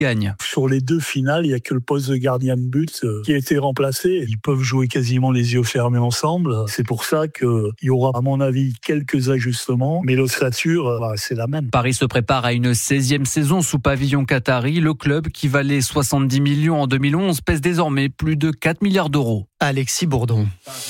gagne. Sur les deux finales, il n'y a que le poste de gardien de but qui a été remplacé. Ils peuvent jouer quasiment les yeux fermés ensemble. C'est pour ça qu'il y aura, à mon avis, quelques ajustements, mais l'ossature, c'est la même. Paris se prépare à une 16e saison sous pavillon qatari. Le club, qui valait 70 millions en 2011, pèse désormais plus de 4 milliards d'euros. Alexis Bourdon.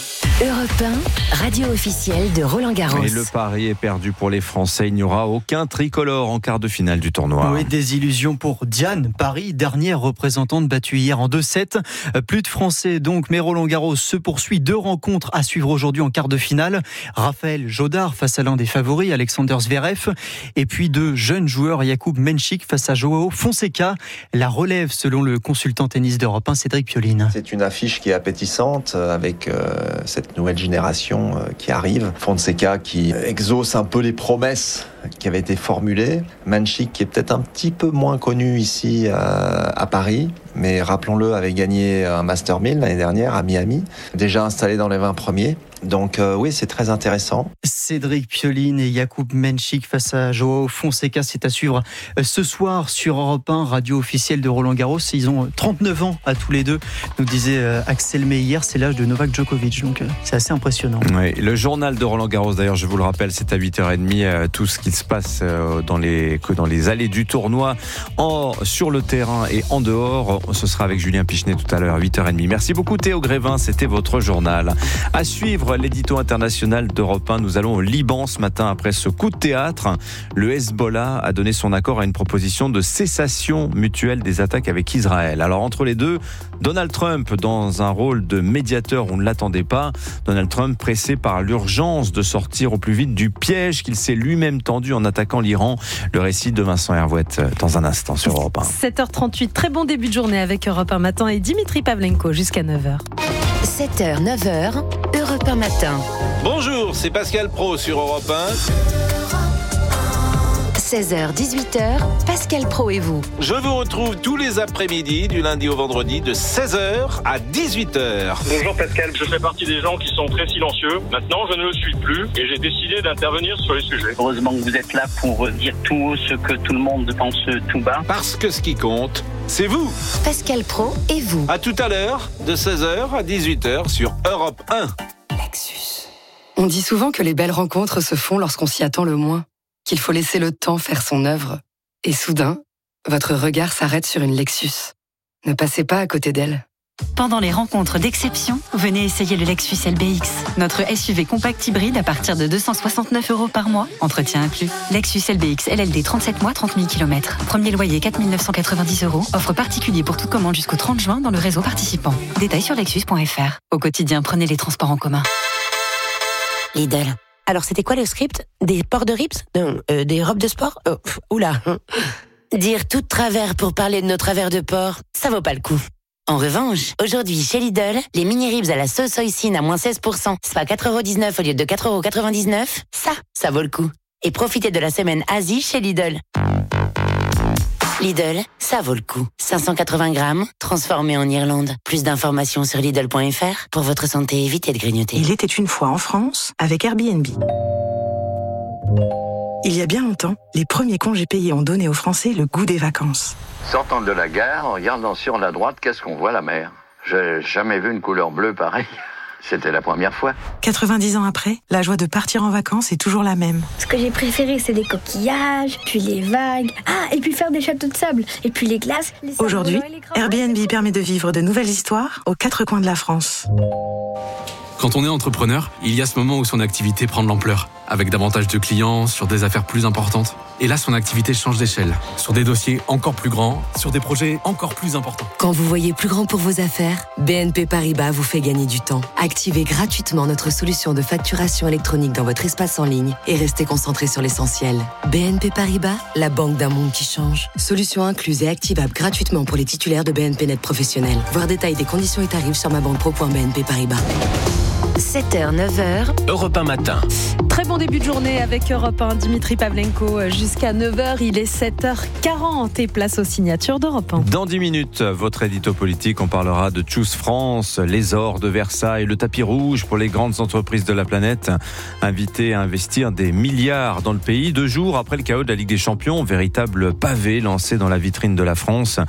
Europe 1, radio officielle de Roland-Garros. Et le pari est perdu pour les Français. Il n'y aura aucun tricolore en quart de finale du tournoi. Oui, désillusion pour Diane Paris, dernière représentante battue hier en 2-7. Plus de Français donc, mais Roland-Garros se poursuit. 2 rencontres à suivre aujourd'hui en quart de finale. Raphaël Jodard face à l'un des favoris, Alexander Zverev. Et puis 2 jeunes joueurs, Jakub Menchik face à Joao Fonseca. La relève selon le consultant tennis d'Europe 1, Cédric Pioline. C'est une affiche qui est appétissante avec cette nouvelle génération qui arrive. Fonseca qui exauce un peu les promesses qui avaient été formulées. Menchik qui est peut-être un petit peu moins connu ici à Paris, mais rappelons-le, avait gagné un Master 1000 l'année dernière à Miami, déjà installé dans les 20 premiers. Donc oui, c'est très intéressant. Cédric Pioline et Jakub Menchik face à Joao Fonseca, c'est à suivre ce soir sur Europe 1, radio officielle de Roland-Garros. Ils ont 39 ans à tous les deux, nous disait Axel May hier, c'est l'âge de Novak Djokovic, donc c'est assez impressionnant. Oui, le journal de Roland-Garros, d'ailleurs, je vous le rappelle, c'est à 8h30, tout ce qui se passe dans les allées du tournoi, sur le terrain et en dehors. Ce sera avec Julien Pichenet tout à l'heure, 8h30. Merci beaucoup Théo Grévin, c'était votre journal. À suivre l'édito international d'Europe 1, nous allons au Liban ce matin après ce coup de théâtre. Le Hezbollah a donné son accord à une proposition de cessation mutuelle des attaques avec Israël. Alors entre les deux, Donald Trump dans un rôle de médiateur, on ne l'attendait pas. Donald Trump pressé par l'urgence de sortir au plus vite du piège qu'il s'est lui-même tendu en attaquant l'Iran. Le récit de Vincent Hervouette dans un instant sur Europe 1. 7h38, très bon début de journée avec Europe 1 matin et Dimitri Pavlenko jusqu'à 9h. 7h, 9h, Europe 1 matin. Bonjour, c'est Pascal Pro sur Europe 1. 16h, 18h, Pascal Pro et vous. Je vous retrouve tous les après-midi, du lundi au vendredi, de 16h à 18h. Bonjour Pascal, je fais partie des gens qui sont très silencieux. Maintenant, je ne le suis plus et j'ai décidé d'intervenir sur les sujets. Heureusement que vous êtes là pour dire tout haut ce que tout le monde pense tout bas. Parce que ce qui compte, c'est vous. Pascal Pro et vous. À tout à l'heure, de 16h à 18h sur Europe 1. Lexus. On dit souvent que les belles rencontres se font lorsqu'on s'y attend le moins, qu'il faut laisser le temps faire son œuvre. Et soudain, votre regard s'arrête sur une Lexus. Ne passez pas à côté d'elle. Pendant les rencontres d'exception, venez essayer le Lexus LBX. Notre SUV compact hybride à partir de 269 € par mois, entretien inclus. Lexus LBX LLD 37 mois, 30 000 km. Premier loyer 4 990 €. Offre particulier pour toute commande jusqu'au 30 juin dans le réseau participant. Détails sur lexus.fr. Au quotidien, prenez les transports en commun. Lidl. Alors, c'était quoi le script ? Des ports de rips ? Non, des robes de sport ? Oula. Dire tout de travers pour parler de nos travers de porc, ça vaut pas le coup. En revanche, aujourd'hui, chez Lidl, les mini-ribs à la sauce hoisin à moins 16%, soit 4,19 € au lieu de 4,99 €, ça vaut le coup. Et profitez de la semaine Asie chez Lidl. Lidl, ça vaut le coup. 580 grammes, transformé en Irlande. Plus d'informations sur Lidl.fr. Pour votre santé, évitez de grignoter. Il était une fois en France avec Airbnb. Il y a bien longtemps, les premiers congés payés ont donné aux Français le goût des vacances. Sortant de la gare, en regardant sur la droite, qu'est-ce qu'on voit ? La mer. J'ai jamais vu une couleur bleue pareille. C'était la première fois. 90 ans après, la joie de partir en vacances est toujours la même. Ce que j'ai préféré, c'est les coquillages, puis les vagues. Ah, et puis faire des châteaux de sable. Et puis les glaces. Aujourd'hui, Airbnb permet de vivre de nouvelles histoires aux 4 coins de la France. Quand on est entrepreneur, il y a ce moment où son activité prend de l'ampleur, avec davantage de clients, sur des affaires plus importantes. Et là, son activité change d'échelle, sur des dossiers encore plus grands, sur des projets encore plus importants. Quand vous voyez plus grand pour vos affaires, BNP Paribas vous fait gagner du temps. Activez gratuitement notre solution de facturation électronique dans votre espace en ligne et restez concentré sur l'essentiel. BNP Paribas, la banque d'un monde qui change. Solution incluse et activable gratuitement pour les titulaires de BNP Net Professionnel. Voir détail des conditions et tarifs sur mabanquepro.bnp Paribas. 7h, 9h, Europe 1 matin. Très bon début de journée avec Europe 1, Dimitri Pavlenko jusqu'à 9h. Il est 7h40 et place aux signatures d'Europe 1. Dans 10 minutes, votre édito politique, on parlera de Choose France, les ors de Versailles, le tapis rouge pour les grandes entreprises de la planète, invitées à investir des milliards dans le pays. 2 jours après le chaos de la Ligue des Champions, véritable pavé lancé dans la vitrine de la France.